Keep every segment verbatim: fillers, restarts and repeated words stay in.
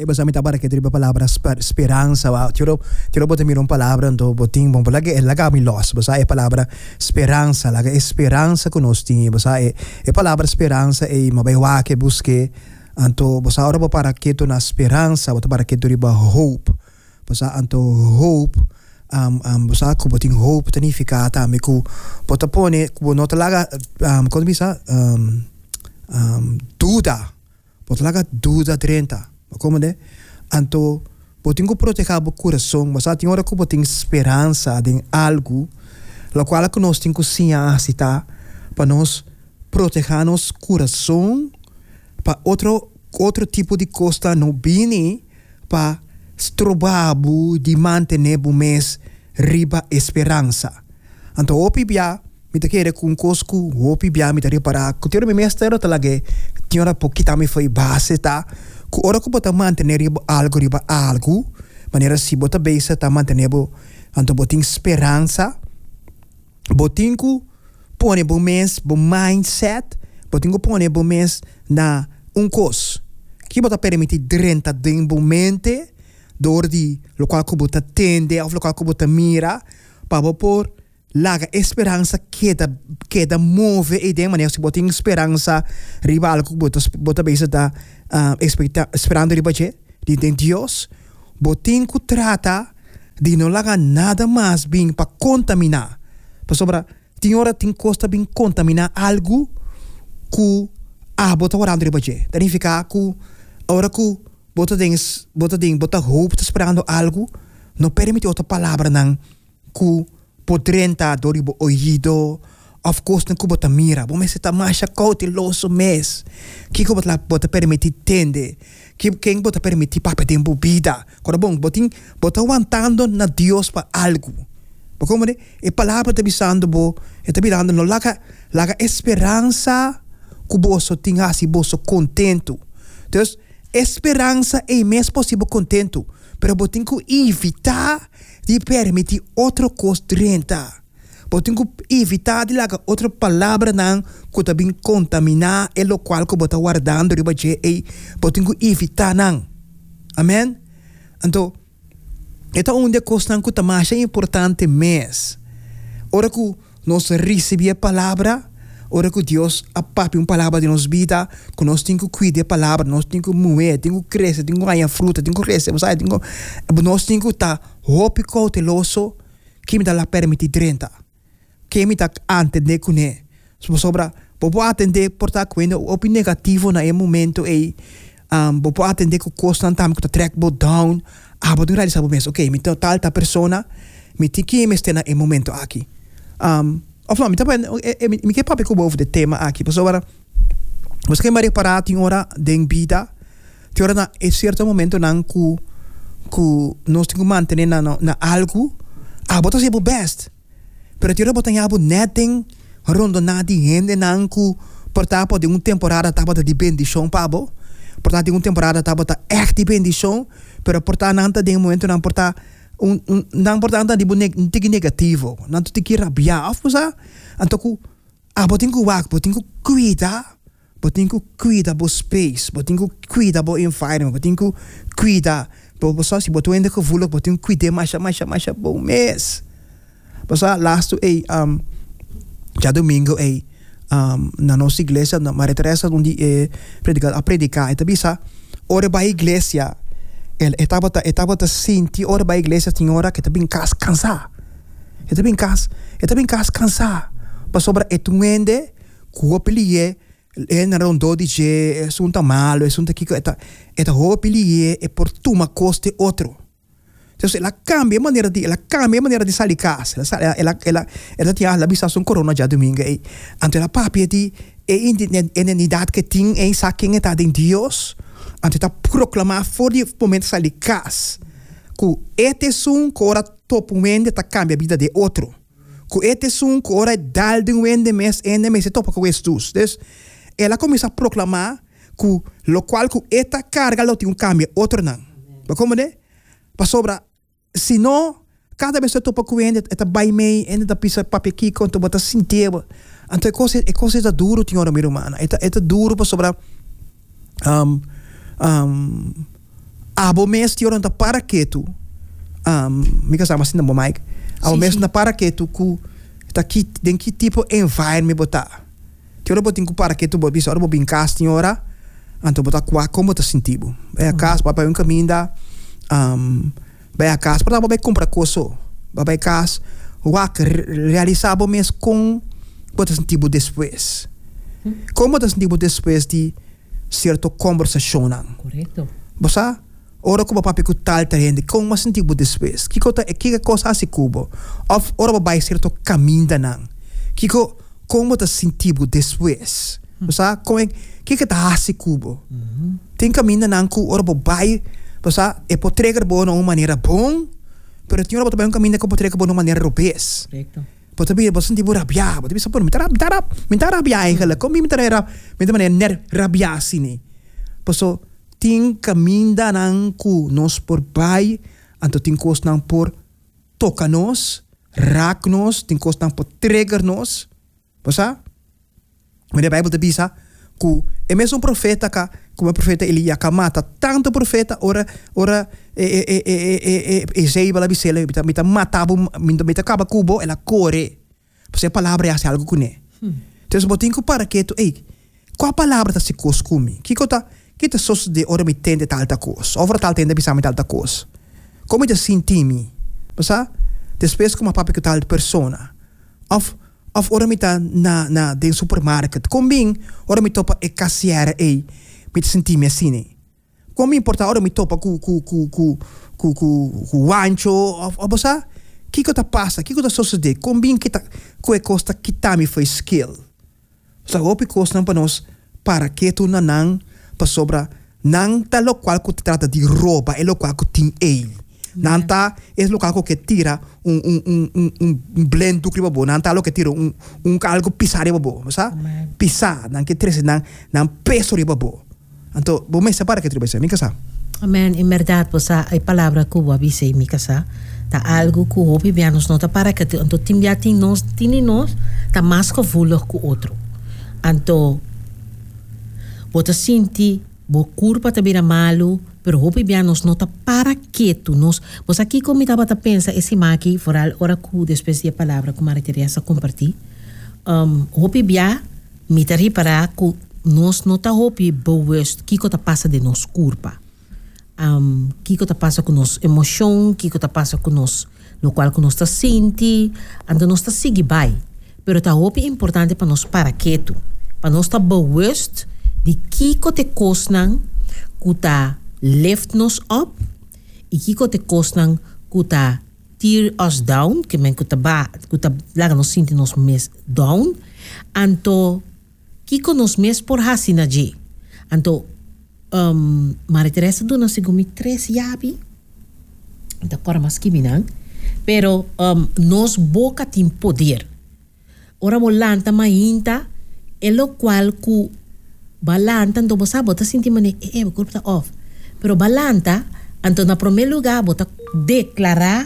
E basta mi tabara que triba palavra esperança, wa. Tiro tiro bota mi uma palavra ando boting bom pala que laga mi los, basta é palavra esperança, laga esperança que nós tinha, basta é é palavra esperança e mabai wa que busque anto basta ora para que tu na esperança, bota para que tu riba hope. Basta anto hope um um basta ku boting hope significa ta mi ku bota pone ku no talaga um como bisa um um duda. Bota laga duda trenta. Como de anto boting ku proteger o coração, mas a tinha hora ku boting esperança de algo, lo qual que nós tem que citar para nós proteger nosso coração para outro outro tipo de coisa no bini para strobabu de manter o mês riba esperança. Anto opi bia mi te querer com cosco opi bia mi te reparar que tiro me mestre talaga tinha hora pouquita me foi base tá. Ora que bota mantener algo riba algo, maneira se bota beisa tá mantener anto boting esperança, boting ku pone bom mês bom mindset, boting ku pone bom mês na um cos, que bota permitir drenta de bom mente, dor de lo qual ku bota tende, of lo qual ku bota mira, para por laga esperança queda queda move e de maneira se boting esperança riba algo bota bota beisa tá Uh, expecta, esperando riba che de Deus, botin ku trata de não laga nada mais bem para contaminar. Para sobra, tem hora tem costa bem contaminar algo ku ah bota orando riba che. Significa ku hora ku bota dings bota ding bota hope esperando algo, não permite outra palavra não ku podrenta do riba ouvido. Of course, não bota mira, bom mas está mais cauteloso mês. Que que bota bota permitir tende, que quem bota permitir para tempo vida. Quando bom, botin bota aguantando na Deus para algo. Porque como é palavra te bisando bo, é te bisando no laga laga esperança que você tenha assim você contento. Então, esperança é mais possível contento, pero botin que evitar de permitir outra coisa renta. Botin ku evitar de laga outra palavra não que também contaminar e lo qual que bota guardando riba je e botin ku evitar não. Amen. Então, esta onde costa que tá mais importante mês. Ora que nós recebemos a palavra, ora que Deus apapi uma palavra de nossa vida, que nós temos que cuidar da palavra, nós temos que moer, temos que crescer, temos que ganhar fruta, temos que crescer, nós temos que estar hope cauteloso que me dá la permitir trenta. Que me tá antes de cune sobra popo atender portar cuenta opi negativo na e momento e um popo atender com constantamente com track bo down ah bo realizar sabe mesmo ok me tal ta persona me tiki me está na e momento aqui um of não me tá me que papo com over de tema aqui por sobra você quer me reparar tem hora de vida tem hora na e certo momento nan ku ku nós temos que manter na na algo ah bota ser o best. Pero tira botan yabo netting rondo na di hende nan ku portapo de um temporada taba de bendição pabo porta de um temporada taba ta echt de bendição pero porta nanta de momento nan porta un un nan porta nanta di tiki negativo nan tu tiki rabia of posa antoku ah botin ku wak botin ku cuida botin ku cuida bo space botin ku cuida bo environment botin ku cuida bo posa si botu ende gevoelig botin cuida masha masha masha bo mes. Pasa last eh um já domingo eh um na nossa igreja na Maria Teresa onde eh predicar a predicar então bisa ora ba igreja el etapa ta etapa ta sinti ora ba igreja tinha hora que tá bem cas cansar tá bem cas tá bem cas cansar pa sobra etuende kuopelie e na rondo di je è sunta malo è sunta kiko eta eta hopelie e por tuma coste outro. Entonces, ela cambia a maneira de, ela cambia a maneira de sair de casa. Ela, ela, ela, ela tinha a vista sobre corona já domingo. E, então, ela papi de, e identidade que tem, e sabe quem está em Deus. Então, ela proclamar fora de momento de sair de casa. Que este som, que ora topo wende, está cambia a vida de outro. Que este som, que ora dá de wende, mas ainda mais se topa com estes. Então, ela começa a proclamar que, lo qual, que esta carga, ela tem um cambio, outro não. Como é? Para sobra, se não, cada vez que eu estou com ele, está bem meio, ainda está pisando papel aqui, quando eu estou sentindo. Então, é coisa, é coisa duro, senhora minha irmã. É, é duro para sobrar um, um, abo mes ti oran ta para que tu um mi ka sama sinda mo Mike abo mes na para que tu ku ta ki den ki tipo environment bota ti ora botin ku para que tu bo bisa ora bo bin casting ora anto bota qua como ta sentibo vai a casa papai um caminda um vai a casa para vai comprar coisa vai casa wa realizar bo mes com bota sentibo depois como ta sentibo depois de certo conversação correto bosa ora ko papi ku tal terreno com mas sentibo depois que cota é que coisa assim cubo of ora vai certo caminda nan kiko como ta sentibo depois bosa como é que que tá assim cubo tem caminda nan ku ora vai bosa é potregar bo na uma maneira bom pero tinha ora também um caminho que potregar bo na maneira rubes correto pode vir você sentibo rabia pode vir sapor me tá me tá me tá rabia ainda como me tá rabia me tá maneira ner rabia assim posso ting caminda nang ku nos por bai anto ting kos nang por toca nos rak nos ting kos nang por trigger nos posa mas a Bíblia bisa ku é mesmo um profeta ka como o profeta Elia ka mata tanto profeta ora ora e e e e e e sei bala bisela mita mita matabo mita mita acaba cubo ela corre pois a palavra é algo com né então botin ku para que tu ei qual a palavra tá se cos kumi que cota que te sos de ora mi tende talta cos over tal tende bisa mi talta cos como te sentimi posa depois como a papi que tal persona of of ora mi ta na na de supermarket combin ora mi topa e cassiere ei mi sentimi assim como importa ora mi topa cu cu cu cu cu cu cu wancho of posa que que ta passa que que ta sos de combin que ta co e costa que ta mi foi skill sa opi costa para nós para que tu nanang pa sobra nang ta lo qual que trata de roupa e lo qual que tin ei nanta es lo qual que tira un un un un un blend do cribo nanta lo que tira un un algo pisare bobo sa pisar nang que tres nang nang peso ribo bo anto bo me separa que tribo se mi casa amen em verdade posa a palavra que o avise mi casa ta algo que o bianos nota para que anto tim ya tin nos tini nos ta mais gevoelig que outro anto bota sinti bo curpa ta bira malu pero hopi bia nos nota para que tu nos vos aqui como estava a pensa esse maqui foral ora ku después de palavra que Maria Teresa comparti um hopi bia mi tari para ku nos nota hopi bewust kiko ta passa de nos curpa um kiko ta passa com nos emoção kiko ta passa com nos no qual que nos ta senti ando nos ta sigi bai pero ta hopi importante para nos para que tu para nos ta bewust de kiko te kosnang kuta lift nos up e kiko te kosnang kuta tear us down que men kuta ba kuta laga nos sinti nos mes down anto kiko nos mes por hasina je anto um, Maria Teresa do nos sigumi tres yabi da cora mas kiminang pero um, nos boca tem poder ora volanta mainta e lo qual ku balanta ando bosa bota sinti mane eh eh corpo off pero balanta anto na primeiro lugar bota declarar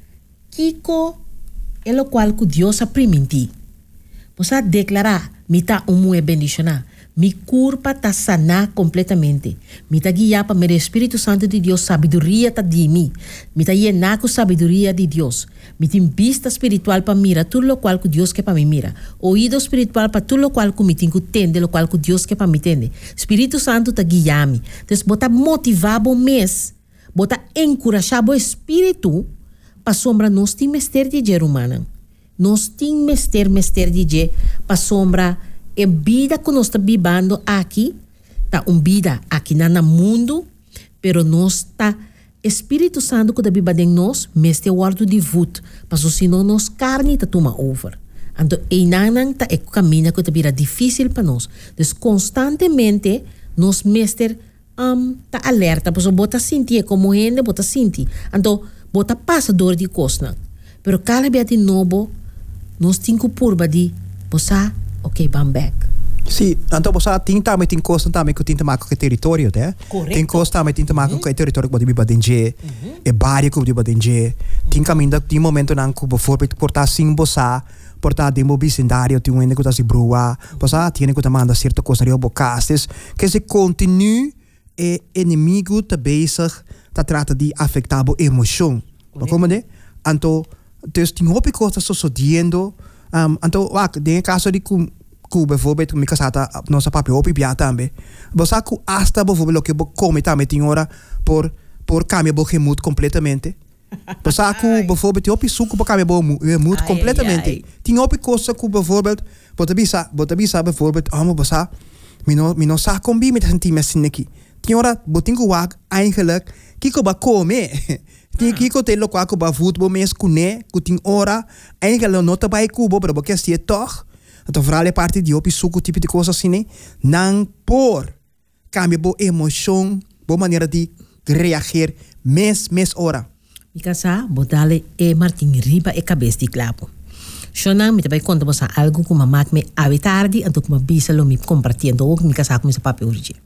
kiko é lo qual que Deus a priminti bosa declarar mita umu é bendicionar mi curpa ta sana completamente mita guia para o Espírito Santo de Deus sabedoria ta di mi mita llenar com sabedoria de Deus mita vista espiritual para mira tudo lo qual que Deus quer para mim mira ouído espiritual para tudo lo qual que me tenho tende lo qual que Deus quer para mim tende Espírito Santo ta guia mi então bota motivar bom mês bota encorajar bom espírito para sombra nós tem mester de ser humano nós tem mester mester de ser para sombra e vida que nós estamos vivendo aqui, tá uma vida aqui no mundo, pero nós tá Espírito Santo que está vivendo em nós, mas tem o de voto, para senão nós carne tá toma over. Então, e nanang tá é caminho que tá vira difícil para nós. Então, constantemente nós mester um tá alerta, para bota sentir como gente bota sentir. Então, bota passa dor de costa. Pero cada vez de novo, nós temos purba de posa ok, bam back. Sì, então você tem também tem coisa também que tem também com o território, né? Correto. Tem coisa também tem também com o território que pode vir dentro, é bairro que pode vir dentro. Tem caminho tem momento não que por portar sim bossa, portar demo bicendário tem um ainda que tá se brua, bossa tem que manda certa coisa de bocastes que se continue é inimigo tá bezig tá trata de afectar a emoção. Como é? Então, dus tem hopi coisas sucedendo. Um, então, wak, tem caso de que, que bijvoorbeeld, me casata, nossa papel hopi pia também. Você que hasta, bijvoorbeeld, o que você come também tem hora por, por cambiar o mood completamente. Você que, bijvoorbeeld, hopi suco para cambiar o mood completamente. Tem hopi coisas que, bijvoorbeeld, você bisa, você bisa, bijvoorbeeld, ah, mas você, me não, me não sabe combi met sentir assim aqui. Tem hora, você tem que wak, eigenlijk, que que você come. Ti kiko te lo kwa ko ba voetbal mes kune kuting ora eigenlijk no nota bij kubo pero porque si toch to vrale parte di opi suku tipo de coisa assim não por cambia bo emoção bo maneira de reagir mes mes ora Mikasa bodale e Martin riba e cabeça de clavo Shona mi tabai conta bosa algo como mak me avitardi anto como bisa lo mi compartiendo o mikasa como esse papel urge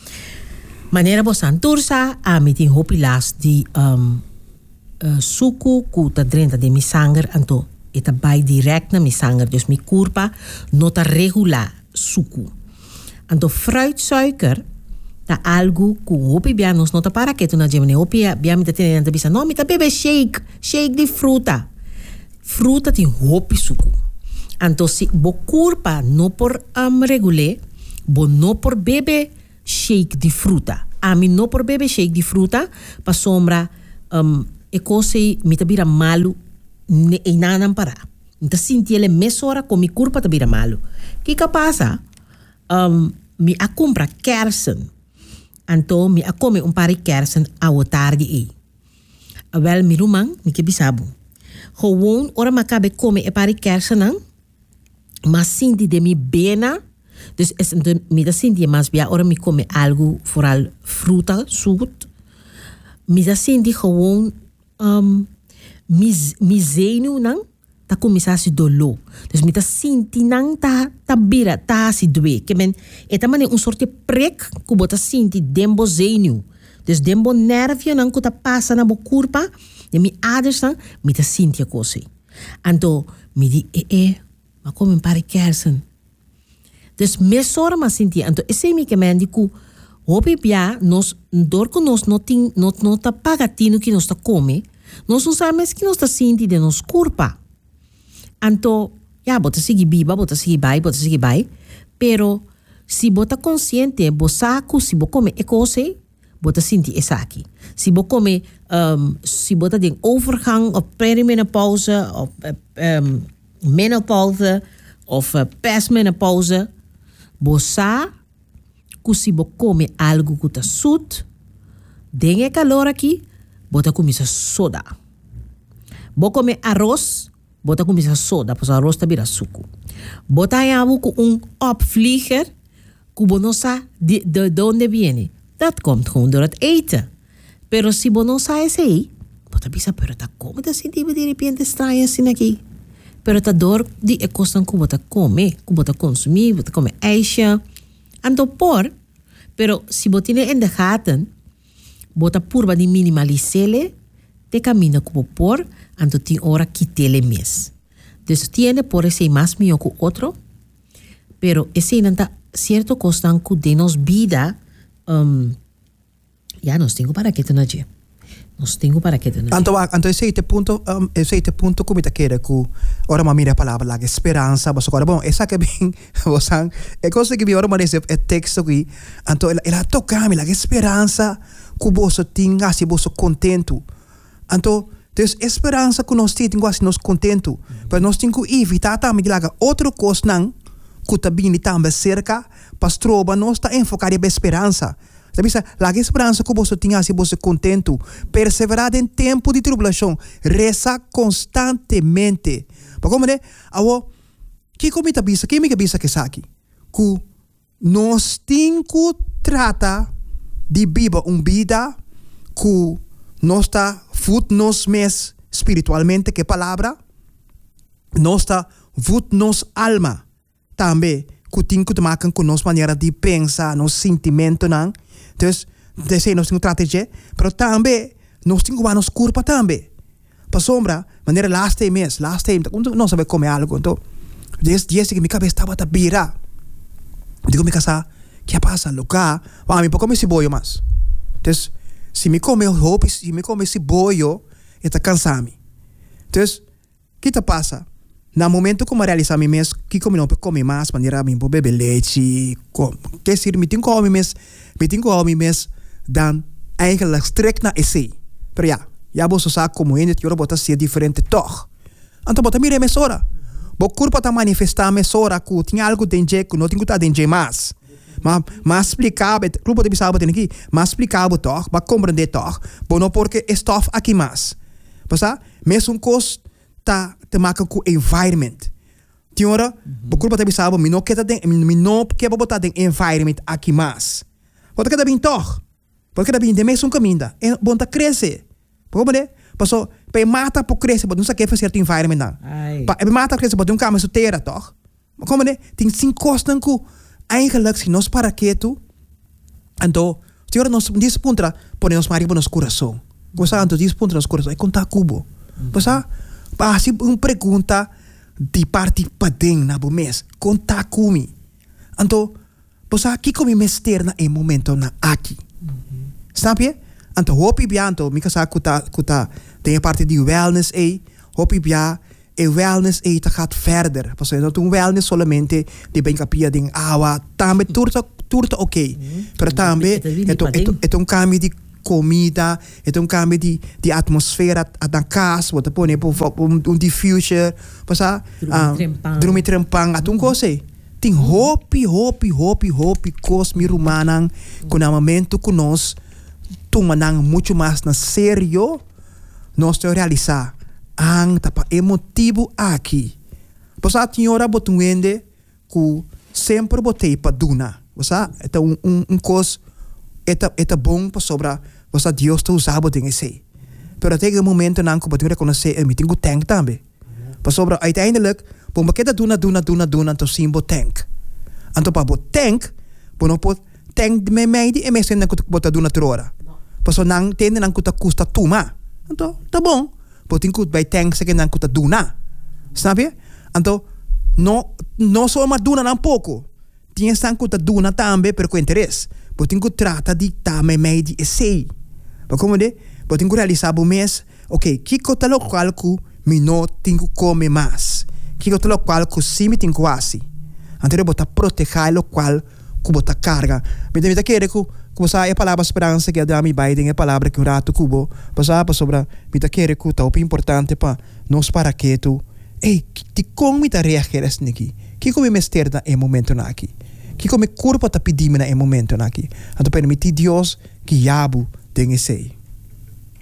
maneira bosa antursa a mi tin hopi las di um, Uh, suku ku ta drenta de mi sanger anto eta bai direct na mi sanger dus mi kurpa nota regula suku anto fruitsuiker ta algo ku hopi bianos nota para que tu na gemene hopi bia mi ta tene na bisa no mi ta bebe shake shake di fruta fruta ti hopi suku anto si bo kurpa no por um, regule bo no por bebe shake di fruta a mi no por bebe shake di fruta pa sombra um, e cose mi tabira malu ne e nanan para. Nta sinti ele mesora com mi curpa tabira malu. Que que passa? Um, mi a compra kersen. Anto mi a come un pari kersen ao tarde e. Wel mi rumang mi ke bisabu. Gewoon ora makabe come e pari kersen an. Mas sinti de mi bena. Dus es mi da sinti mas bia ora mi come algo vooral fruta, zoet. Mi da sinti gewoon um, mis, mi zenuw nang ta kumisa si dolo. Dus mi ta sinti nang ta ta bira ta si dwe. Kemen eta mane un sorte prek kubo ta sinti dembo zenuw. Dus dembo nervio nang kuta pasa na bo kurpa de mi aders nang mi ta sinti a kosi. Anto mi di e e ma come pare kersen. Dus mesora ma sinti anto ese mi kemen di ku hopi pia nos dorco nos notin not nota pagatino que nos ta come. Nos não sabemos que nós está sinti de nos culpa. Anto, ya, bota seguir biba, bota seguir bai, bota seguir bai. Pero, se bota consciente, bo saco, se bo come e cose, bota sinti e saki. Se bo come, um, se bota den overgang of perimenopauze, of um, menopauze, of uh, pestmenopauze, bo sa, se bo come algo que tá sud, den e calor aqui, bota comida soda. Bo come arroz, bota comida soda, pois arroz tá vira suco. Bota aí algo com um opvlieger, que bo não sabe de, de, de onde viene. Dat komt gewoon door het eten. Pero si bo não sabe esse aí, bota bisa, pero tá como tá sentindo de repente estranha assim aqui. Pero tá dor de e costan que bota come, que bota consumir, bota come ijsje. Ando por, pero si bo tiene in de gaten, bota purba di minimalisele, te camina como por, anto ti ora quitele mes. Dus tiene por ese más mío que otro, pero ese nanta cierto costan que de nos vida, um, ya nos tengo para que te naje. Nos tengo para que te naje. Anto, anto ese te punto, um, ese te punto como te queda que ora ma mira a palavra la esperança, mas agora bom, essa que bem, você, é coisa que vi ora ma esse é texto aqui, anto ela, ela toca me la esperança que você tenha, se você contento. Então, dus esperança que nós temos, assim, nós contento. Mas nós temos que evitar também que outra coisa não, que também também cerca, para trobar nós está enfocado na esperança. Sabe, a esperança que você tenha, se você contento, perseverar em tempo de tribulação, reza constantemente. Para como é? Awo, que como está bisa, que me que bisa que sabe? Que nós temos que tratar de viver uma vida que nós está fut nos mes espiritualmente, que palavra, nós está fut nos alma também, que tem que tomar com nossa maneira de pensar, nosso sentimento, não? Então, desse nós temos que tratar de, mas também nós temos que nos culpa também. Para sombra, maneira last time mês, last time, não sabe comer algo, então, desde que minha cabeça estava a virar, digo, me casa, que passa, loca, vamos, para comer cebolla mais. Então, Se me come roupa, se me come esse boio, está cansado. Então, o que te passa? No momento como realizar mi mes, que como não come mais, maneira mim por beber leite, que se me tem come mes, me tem come mes, dan eigenlijk strek na esse. Pero ja, ja bo so sa como in het joro bota ser diferente toch. Então bota mire mesora. Bo corpo tá manifestar mesora ku tinha algo denje ku não tinha tá denje mais. Mas mas explicável, grupo de bisaba tem aqui, mas explicável toch, ba compreender toch. Bo não porque stof aqui mais. Passa, mesmo cos ta te maken com environment. Tiora, por culpa de bisabo, mi no queda den, mi no que botar den environment aqui mais. Porque queda bem toch. Porque queda bem de mesmo caminho. E bom ta crescer. Como né? Passou, pe mata por crescer, mas não sei que fazer certo environment não. Pa e mata crescer, mas um cama solteira toch. Mas como né? Tem cinco costas com eigenlijk se nós para que tu. Então, tiora nós desse ponto, ponemos mais para nos coração. Você antes desse ponto nos coração, é contar cubo. Você Pasi uma pergunta de parte padeng na bumes. Conta comigo. Então, você aqui como mester na em momento na aqui. Sabe? Então, hopi bia então, me casa kuta kuta tem a parte de wellness aí. Hopi bia e wellness aí tá gaat verder. Porque não tem wellness solamente de bem capia de água, também turta turta ok. Pero também é é um caminho de comida, é um cambio de, de atmosfera na casa, você põe um, um diffuser, passa, dormir trempang, atong coisa. Tem hopi, hopi, hopi, hopi, cos mi rumanang, com o momento que nós tumanang muito mais na sério, nós te realizar ang tapa emotivo aqui. Passa, tinhora botunguende, que sempre botei para duna, passa, é um um um cos Eta eta bom para sobra, você Deus te usava de esse. Pero até o momento não que pode reconhecer, eu me tenho tank também. Para sobra uiteindelijk, bom que duna duna duna duna então simbo tank. Então para bot tank, bom não pode tank de me meio e me sendo que bota duna trora. Para so não tem não que custa tuma. Então tá bom. Pode incluir by tank se que não que duna. Sabe? Então não não só uma duna não pouco. Tinha que que duna também per com interesse. Botin ko trata di tame mai di essay. Pa como de? Botin ko realizar o mês. Ok, kiko talo qual ku mi no tingo come mais. Kiko talo qual ku si mi tingo asi. Antere bota proteger lo qual ku bota carga. Me deve querer ku ku sa é palavra esperança que da mi Biden é palavra que o rato kubo. Passa pa sobra me ta querer ku taupe importante pa nos para que tu. Ei, ti como me ta reageras niki. Kiko me mesterda em momento na aqui. Que come corpo tá pedindo na momento aqui. Então permitir Deus que yabu tenha sei.